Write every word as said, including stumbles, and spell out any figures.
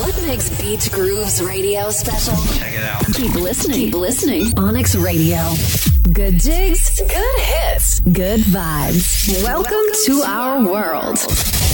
What makes Beach Grooves Radio special? Check it out. Keep listening. Keep listening. Onyx Radio. Good jigs, good hits, good vibes. Welcome, Welcome to, to our world.